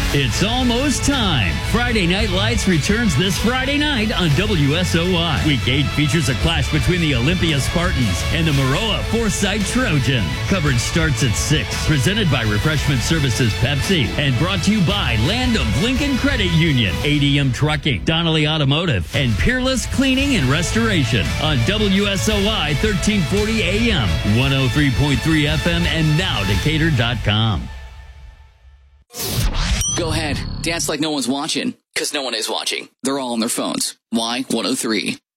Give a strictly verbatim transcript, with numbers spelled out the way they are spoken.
It's almost time. Friday Night Lights returns this Friday night on W S O Y. Week eight features a clash between the Olympia Spartans and the Maroa Foresight Trojan. Coverage starts at six. Presented by Refreshment Services Pepsi and brought to you by Land of Lincoln Credit Union, A D M Trucking, Donnelly Automotive, and Peerless Cleaning and Restoration on W S O Y thirteen forty A M, one oh three point three F M, and now Decatur dot com. Go ahead. Dance like no one's watching. Because no one is watching. They're all on their phones. Y one oh three.